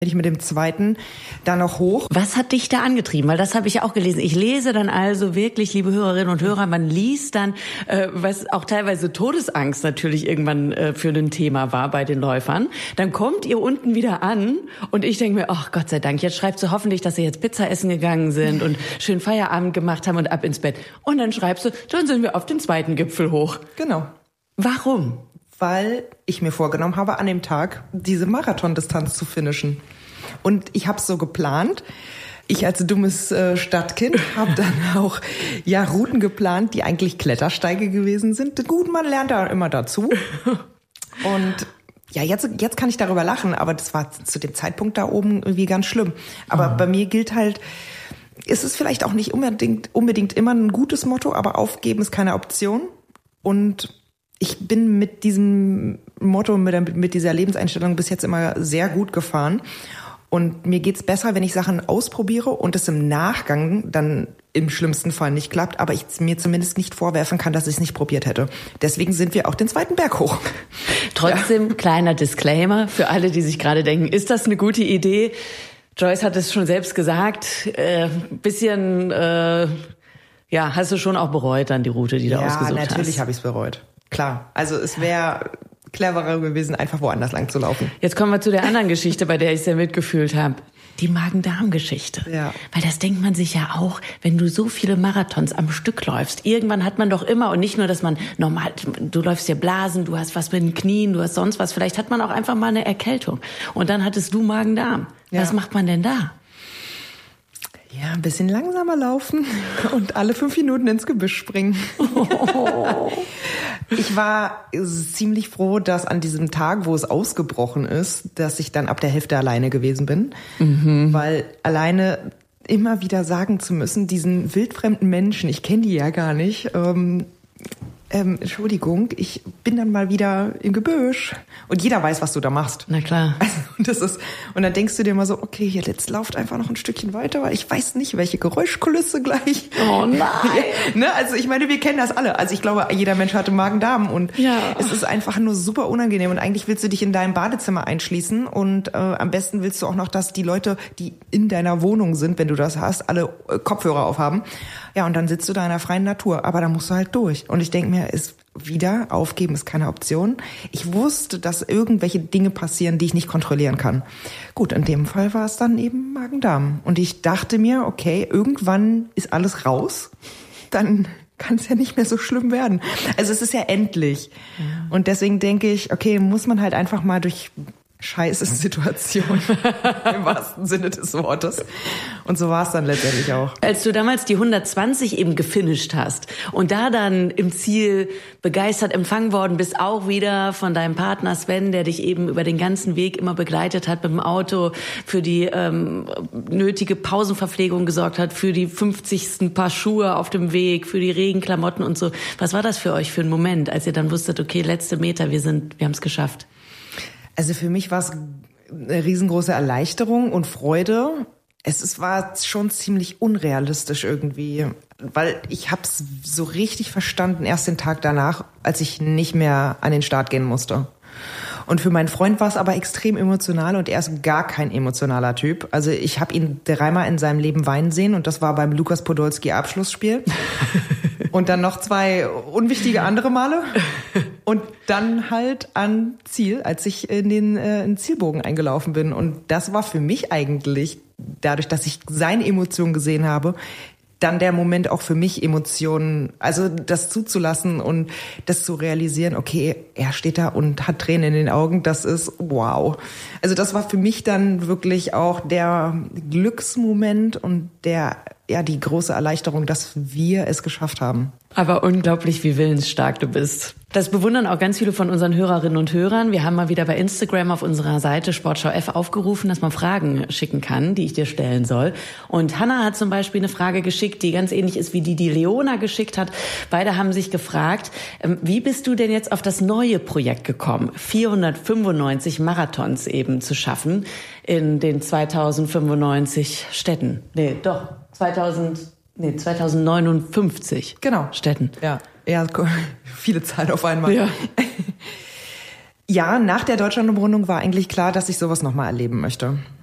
bin ich mit dem zweiten da noch hoch. Was hat dich da angetrieben? Weil das habe ich ja auch gelesen. Ich lese dann also wirklich, liebe Hörerinnen und Hörer, man liest dann, was auch teilweise Todesangst natürlich irgendwann für ein Thema war bei den Läufern. Dann kommt ihr unten wieder an und ich denke mir, ach Gott sei Dank, jetzt schreibst du hoffentlich, dass sie jetzt Pizza essen gegangen sind und schön Feierabend gemacht haben und ab ins Bett. Und dann schreibst du, dann sind wir auf den zweiten Gipfel hoch. Genau. Warum? Weil ich mir vorgenommen habe, an dem Tag diese Marathondistanz zu finishen. Und ich habe es so geplant. Ich als dummes Stadtkind habe dann auch Routen geplant, die eigentlich Klettersteige gewesen sind. Gut, man lernt da immer dazu. Und ja, jetzt kann ich darüber lachen, aber das war zu dem Zeitpunkt da oben irgendwie ganz schlimm. Aber bei mir gilt halt, ist es vielleicht auch nicht unbedingt immer ein gutes Motto, aber aufgeben ist keine Option. Und ich bin mit diesem Motto, mit dieser Lebenseinstellung bis jetzt immer sehr gut gefahren. Und mir geht's besser, wenn ich Sachen ausprobiere und es im Nachgang dann im schlimmsten Fall nicht klappt, aber ich mir zumindest nicht vorwerfen kann, dass ich es nicht probiert hätte. Deswegen sind wir auch den zweiten Berg hoch. Trotzdem, kleiner Disclaimer für alle, die sich gerade denken, ist das eine gute Idee? Joyce hat es schon selbst gesagt, bisschen, hast du schon auch bereut dann die Route, die du ausgesucht hast? Ja, natürlich habe ich es bereut. Klar, also es wäre cleverer gewesen, einfach woanders lang zu laufen. Jetzt kommen wir zu der anderen Geschichte, bei der ich sehr mitgefühlt habe. Die Magen-Darm-Geschichte. Ja. Weil das denkt man sich ja auch, wenn du so viele Marathons am Stück läufst. Irgendwann hat man doch immer, und nicht nur, dass man normal, du läufst dir Blasen, du hast was mit den Knien, du hast sonst was. Vielleicht hat man auch einfach mal eine Erkältung. Und dann hattest du Magen-Darm. Ja. Was macht man denn da? Ja, ein bisschen langsamer laufen und alle 5 Minuten ins Gebüsch springen. Oh. Ich war ziemlich froh, dass an diesem Tag, wo es ausgebrochen ist, dass ich dann ab der Hälfte alleine gewesen bin. Mhm. Weil alleine immer wieder sagen zu müssen, diesen wildfremden Menschen, ich kenne die ja gar nicht, Entschuldigung, ich bin dann mal wieder im Gebüsch. Und jeder weiß, was du da machst. Na klar. Also, und dann denkst du dir mal so, okay, jetzt lauft einfach noch ein Stückchen weiter, weil ich weiß nicht, welche Geräuschkulisse gleich. Oh nein. Ne? Also ich meine, wir kennen das alle. Also ich glaube, jeder Mensch hatte Magen-Darm und es ist einfach nur super unangenehm. Und eigentlich willst du dich in deinem Badezimmer einschließen und am besten willst du auch noch, dass die Leute, die in deiner Wohnung sind, wenn du das hast, alle Kopfhörer aufhaben. Ja, und dann sitzt du da in der freien Natur. Aber da musst du halt durch. Und ich denke mir, aufgeben ist keine Option. Ich wusste, dass irgendwelche Dinge passieren, die ich nicht kontrollieren kann. Gut, in dem Fall war es dann eben Magen-Darm. Und ich dachte mir, okay, irgendwann ist alles raus. Dann kann es ja nicht mehr so schlimm werden. Also es ist ja endlich. Ja. Und deswegen denke ich, okay, muss man halt einfach mal durch scheiße Situation im wahrsten Sinne des Wortes. Und so war es dann letztendlich auch. Als du damals die 120 eben gefinisht hast und da dann im Ziel begeistert empfangen worden bist, auch wieder von deinem Partner Sven, der dich eben über den ganzen Weg immer begleitet hat mit dem Auto, für die nötige Pausenverpflegung gesorgt hat, für die 50. Paar Schuhe auf dem Weg, für die Regenklamotten und so. Was war das für euch für ein Moment, als ihr dann wusstet, okay, letzte Meter, wir haben es geschafft? Also für mich war es eine riesengroße Erleichterung und Freude. War schon ziemlich unrealistisch irgendwie, weil ich habe es so richtig verstanden erst den Tag danach, als ich nicht mehr an den Start gehen musste. Und für meinen Freund war es aber extrem emotional und er ist gar kein emotionaler Typ. Also ich habe ihn 3-mal in seinem Leben weinen sehen und das war beim Lukas Podolski Abschlussspiel. Und dann noch 2 unwichtige andere Male. Und dann halt an Ziel, als ich in den Zielbogen eingelaufen bin. Und das war für mich eigentlich, dadurch, dass ich seine Emotionen gesehen habe, dann der Moment auch für mich Emotionen, also das zuzulassen und das zu realisieren, okay, er steht da und hat Tränen in den Augen, das ist wow. Also das war für mich dann wirklich auch der Glücksmoment und die große Erleichterung, dass wir es geschafft haben. Aber unglaublich, wie willensstark du bist. Das bewundern auch ganz viele von unseren Hörerinnen und Hörern. Wir haben mal wieder bei Instagram auf unserer Seite Sportschau F aufgerufen, dass man Fragen schicken kann, die ich dir stellen soll. Und Hanna hat zum Beispiel eine Frage geschickt, die ganz ähnlich ist wie die Leona geschickt hat. Beide haben sich gefragt, wie bist du denn jetzt auf das neue Projekt gekommen, 495 Marathons eben zu schaffen in den 2095 Städten? 2059 Städten. Ja, viele Zahlen auf einmal. Ja. Ja, nach der Deutschlandumrundung war eigentlich klar, dass ich sowas nochmal erleben möchte.